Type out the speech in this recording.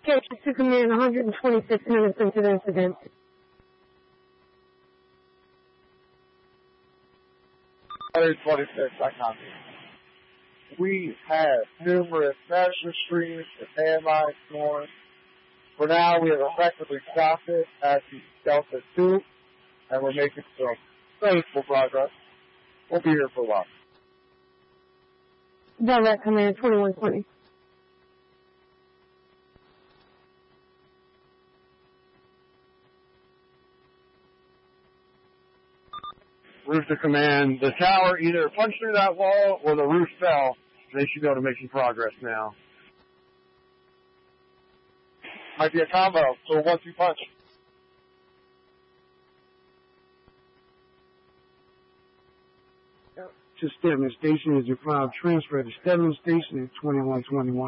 Communications to command 126 minutes into the incident. 126, I copy. We have numerous master streams and landline storms. For now, we have effectively stopped it at the Delta 2, and we're making some faithful progress. We'll be here for a while. Direct command 2120. Roof to command. The tower either punched through that wall or the roof fell. They should be able to make some progress now. Might be a combo, so 1-2 punch. To Stedman Station is your final transfer to Stedman Station at 2121.